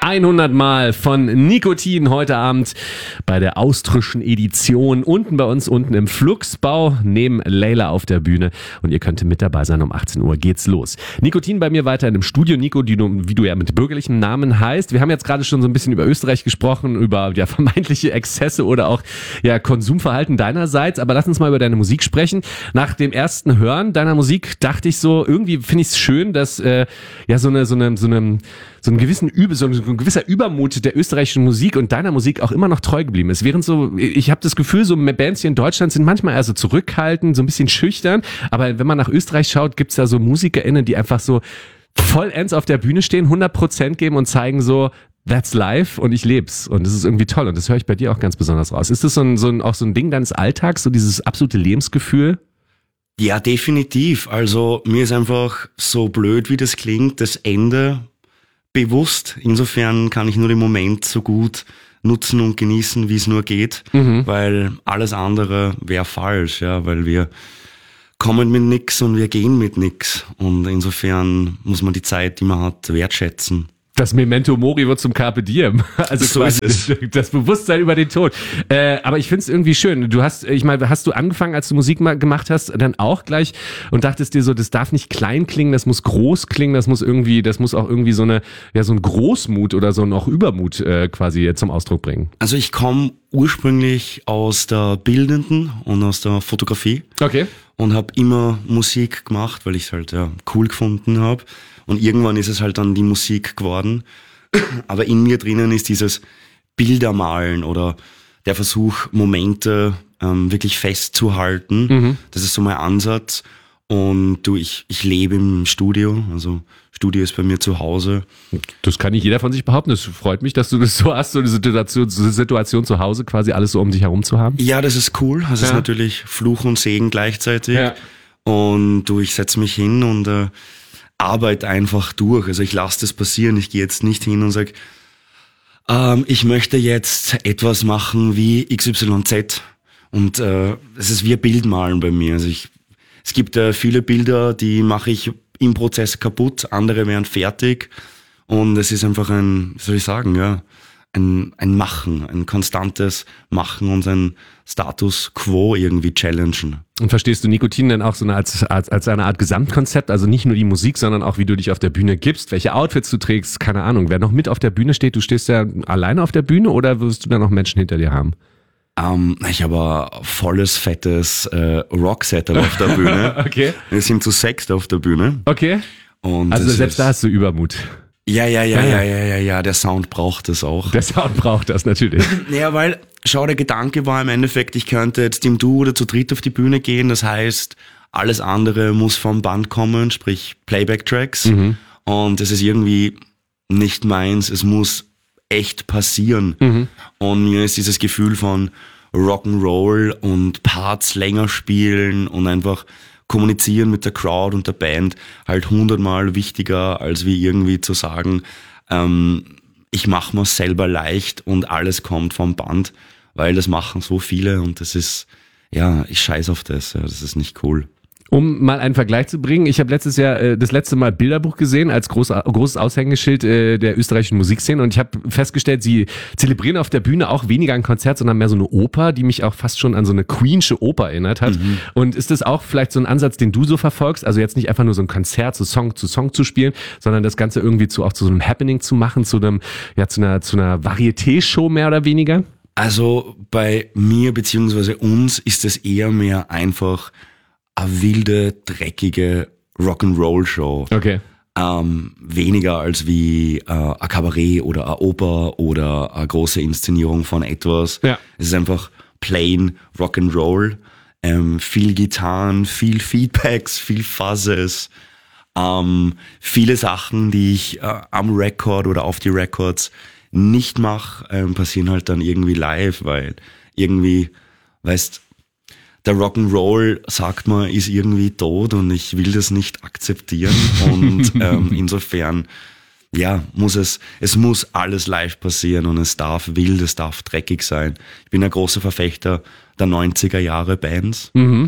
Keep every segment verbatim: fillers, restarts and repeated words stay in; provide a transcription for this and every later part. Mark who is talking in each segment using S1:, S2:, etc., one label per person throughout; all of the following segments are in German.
S1: hundert Mal von Nikotin heute Abend bei der austrischen Edition unten bei uns unten im Fluxbau neben Leila auf der Bühne und ihr könnt mit dabei sein. Um achtzehn Uhr geht's los. Nikotin bei mir weiter in dem Studio. Nico, die du, wie du ja mit bürgerlichem Namen heißt. Wir haben jetzt gerade schon so ein bisschen über Österreich gesprochen, über ja, vermeintliche Exzesse oder auch ja, Konsumverhalten deinerseits, aber lass uns mal über deine Musik sprechen. Nach dem ersten Hören deiner Musik dachte ich so, irgendwie finde ich es schön, dass äh, ja so eine so eine so eine so einen gewissen Übe, so ein gewisser Übermut der österreichischen Musik und deiner Musik auch immer noch treu geblieben ist. Während so, ich habe das Gefühl, so Bands hier in Deutschland sind manchmal eher so zurückhaltend, so ein bisschen schüchtern, aber wenn man nach Österreich schaut, gibt's da so MusikerInnen, die einfach so vollends auf der Bühne stehen, hundert Prozent geben und zeigen so, that's life und ich leb's. Und das ist irgendwie toll und das höre ich bei dir auch ganz besonders raus. Ist das so ein, so ein, auch so ein Ding deines Alltags, so dieses absolute Lebensgefühl?
S2: Ja, definitiv. Also mir ist einfach so blöd, wie das klingt, das Ende bewusst. Insofern kann ich nur den Moment so gut nutzen und genießen, wie es nur geht, mhm. weil alles andere wäre falsch, ja, weil wir kommen mit nix und wir gehen mit nix und insofern muss man die Zeit, die man hat, wertschätzen.
S1: Das Memento Mori wird zum Carpe Diem. Also
S2: so
S1: quasi
S2: ist es.
S1: Das Bewusstsein über den Tod. Äh, aber ich finde es irgendwie schön. Du hast, ich meine, hast du angefangen, als du Musik mal gemacht hast, dann auch gleich und dachtest dir so, das darf nicht klein klingen, das muss groß klingen, das muss irgendwie, das muss auch irgendwie so eine, ja, so ein Großmut oder so ein auch Übermut äh, quasi zum Ausdruck bringen.
S2: Also ich komme ursprünglich aus der Bildenden und aus der Fotografie.
S1: Okay.
S2: Und habe immer Musik gemacht, weil ich es halt ja cool gefunden habe. Und irgendwann ist es halt dann die Musik geworden. Aber in mir drinnen ist dieses Bildermalen oder der Versuch, Momente ähm, wirklich festzuhalten. Mhm. Das ist so mein Ansatz. Und du, ich, ich lebe im Studio. Also Studio ist bei mir zu Hause.
S1: Das kann nicht jeder von sich behaupten. Das freut mich, dass du das so hast, so eine Situation, so eine Situation zu Hause, quasi alles so um dich herum zu haben.
S2: Ja, das ist cool. Das ja. ist natürlich Fluch und Segen gleichzeitig. Ja. Und du, ich setze mich hin und äh, arbeite einfach durch. Also ich lasse das passieren. Ich gehe jetzt nicht hin und sage, ähm, ich möchte jetzt etwas machen wie X Y Z. Und äh, es ist wie ein Bildmalen bei mir. Also ich, es gibt äh, viele Bilder, die mache ich im Prozess kaputt, andere wären fertig. Und es ist einfach ein, wie soll ich sagen, ja, ein, ein Machen, ein konstantes Machen und ein Status Quo irgendwie challengen.
S1: Und verstehst du Nikotin denn auch so eine, als, als, als eine Art Gesamtkonzept? Also nicht nur die Musik, sondern auch wie du dich auf der Bühne gibst, welche Outfits du trägst, keine Ahnung. Wer noch mit auf der Bühne steht, du stehst ja alleine auf der Bühne oder wirst du da noch Menschen hinter dir haben?
S2: Um, ich habe ein volles, fettes äh, Rock-Setup auf der Bühne.
S1: Okay.
S2: Wir sind zu sechst auf der Bühne.
S1: Okay.
S2: Und
S1: also selbst
S2: ist,
S1: da hast du Übermut.
S2: Ja, ja, ja, ja, ja, ja, ja, der Sound braucht das auch.
S1: Der Sound braucht das natürlich.
S2: Ja, weil, schau, der Gedanke war im Endeffekt, ich könnte jetzt im Duo oder zu dritt auf die Bühne gehen, das heißt, alles andere muss vom Band kommen, sprich Playback-Tracks. Mhm. Und es ist irgendwie nicht meins, es muss echt passieren. Mhm. Und mir ist dieses Gefühl von Rock'n'Roll und Parts länger spielen und einfach kommunizieren mit der Crowd und der Band halt hundertmal wichtiger, als wie irgendwie zu sagen, ähm, ich mache mir selber leicht und alles kommt vom Band, weil das machen so viele und das ist, ja, ich scheiß auf das, ja, das ist nicht cool.
S1: Um mal einen Vergleich zu bringen, ich habe letztes Jahr äh, das letzte Mal Bilderbuch gesehen als groß, großes Aushängeschild äh, der österreichischen Musikszene und ich habe festgestellt, sie zelebrieren auf der Bühne auch weniger ein Konzert, sondern mehr so eine Oper, die mich auch fast schon an so eine Queensche Oper erinnert hat. Mhm. Und ist das auch vielleicht so ein Ansatz, den du so verfolgst? Also jetzt nicht einfach nur so ein Konzert, so Song zu Song zu spielen, sondern das Ganze irgendwie zu auch zu so einem Happening zu machen, zu einem, ja, zu einer, zu einer Varieté-Show mehr oder weniger?
S2: Also bei mir beziehungsweise uns ist es eher mehr einfach eine wilde, dreckige Rock'n'Roll-Show.
S1: Okay.
S2: Ähm, weniger als wie äh, ein Kabarett oder eine Oper oder eine große Inszenierung von etwas.
S1: Ja.
S2: Es ist einfach plain Rock'n'Roll. Ähm, viel Gitarren, viel Feedbacks, viel Fuzzes. Ähm, viele Sachen, die ich äh, am Record oder auf die Records nicht mache, ähm, passieren halt dann irgendwie live, weil irgendwie, weißt, der Rock'n'Roll, sagt man, ist irgendwie tot und ich will das nicht akzeptieren und ähm, insofern, ja, muss es, es muss alles live passieren und es darf wild, es darf dreckig sein. Ich bin ein großer Verfechter der neunziger Jahre Bands mhm.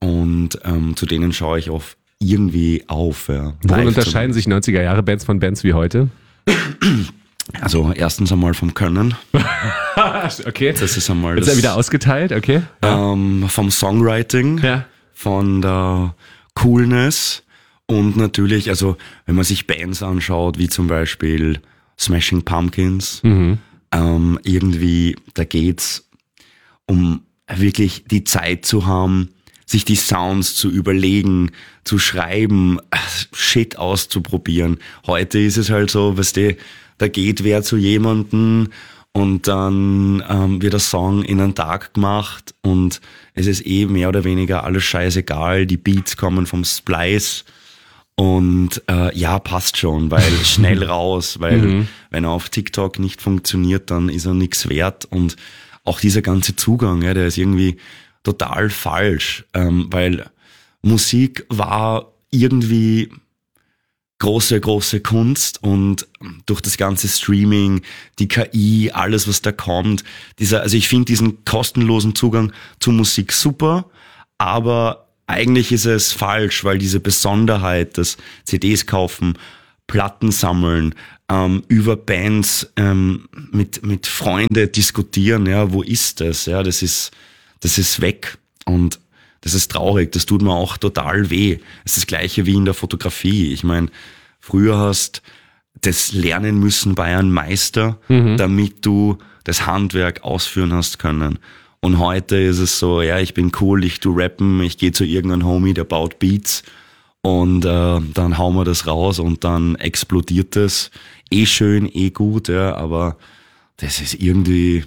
S2: und ähm, zu denen schaue ich oft irgendwie auf. Ja,
S1: worin unterscheiden sich neunziger Jahre Bands von Bands wie heute?
S2: Also erstens einmal vom Können.
S1: Okay.
S2: Das ist einmal
S1: Jetzt
S2: das,
S1: ist er wieder ausgeteilt, okay.
S2: ähm, vom Songwriting,
S1: Ja.
S2: von der Coolness und natürlich, also wenn man sich Bands anschaut, wie zum Beispiel Smashing Pumpkins,
S1: Mhm.
S2: ähm, irgendwie, da geht's um wirklich die Zeit zu haben, sich die Sounds zu überlegen, zu schreiben, Shit auszuprobieren. Heute ist es halt so, weißt du, da geht wer zu jemanden und dann ähm, wird der Song in einen Tag gemacht und es ist eh mehr oder weniger alles scheißegal. Die Beats kommen vom Splice und äh, ja, passt schon, weil schnell raus, weil
S1: Mhm.
S2: wenn er auf TikTok nicht funktioniert, dann ist er nichts wert und auch dieser ganze Zugang, ja, der ist irgendwie total falsch, ähm, weil Musik war irgendwie große, große Kunst und durch das ganze Streaming, die K I, alles, was da kommt, dieser, also ich finde diesen kostenlosen Zugang zu Musik super, aber eigentlich ist es falsch, weil diese Besonderheit, das C Ds kaufen, Platten sammeln, ähm, über Bands ähm, mit mit Freunde diskutieren, ja, wo ist das? Ja, das ist das ist weg und das ist traurig. Das tut mir auch total weh. Es ist das Gleiche wie in der Fotografie. Ich meine, früher hast das lernen müssen bei einem Meister, damit du das Handwerk ausführen hast können. Und heute ist es so, ja, ich bin cool, ich tu rappen, ich gehe zu irgendeinem Homie, der baut Beats und äh, dann hauen wir das raus und dann explodiert das. Eh schön, eh gut, ja, aber das ist irgendwie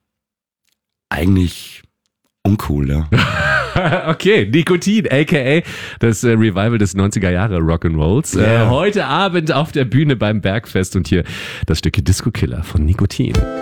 S2: eigentlich uncool, ja.
S1: Okay, Nikotin, aka das äh, Revival des neunziger Jahre Rock'n'Rolls. Äh,
S2: Yeah.
S1: heute Abend auf der Bühne beim Bergfest und hier das Stückchen Disco Killer von Nikotin.